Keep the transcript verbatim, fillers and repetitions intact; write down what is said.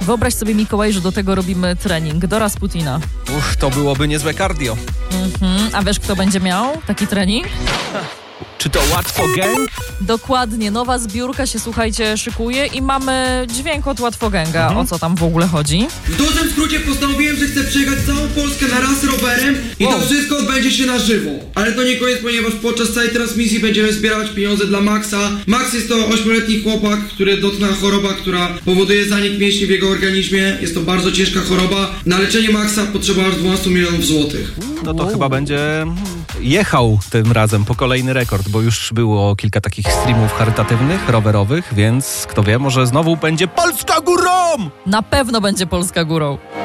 Wyobraź sobie, Mikołaj, że do tego robimy trening do Rasputina. Uff, to byłoby niezłe cardio. Mhm. A wiesz, kto będzie miał taki trening? Czy to Łatwo Gang? Dokładnie, nowa zbiórka się, słuchajcie, szykuje i mamy dźwięk od Łatwoganga. Mhm. O co tam w ogóle chodzi? W dużym skrócie postanowiłem, że chcę przejechać całą Polskę na raz rowerem i wow. to wszystko odbędzie się na żywo. Ale to nie koniec, ponieważ podczas całej transmisji będziemy zbierać pieniądze dla Maxa. Max jest to ośmioletni chłopak, który dotknęła choroba, która powoduje zanik mięśni w jego organizmie. Jest to bardzo ciężka choroba. Na leczenie Maxa potrzeba aż dwanaście milionów złotych. No to wow. chyba będzie jechał tym razem po kolejny rekord, bo już było kilka takich streamów charytatywnych, rowerowych, więc kto wie, może znowu będzie Polska górą! Na pewno będzie Polska górą.